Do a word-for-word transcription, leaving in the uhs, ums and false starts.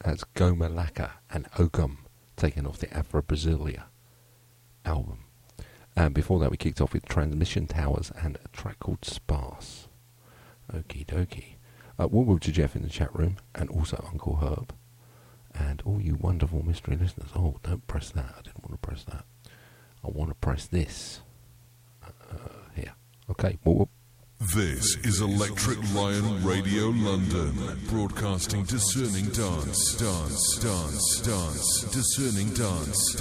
That's Goma Laka and Okum, taken off the Afro Brasilia album. And before that, we kicked off with Transmission Towers and a track called Sparse. Okie dokie. Uh, welcome to Jeff in the chat room, and also Uncle Herb, and all you wonderful mystery listeners. Oh, don't press that. I didn't want to press that. I want to press this. Uh, here. Okay. Whoop, whoop. This is Electric Lion Radio London, broadcasting discerning dance, dance, dance, dance, discerning dance.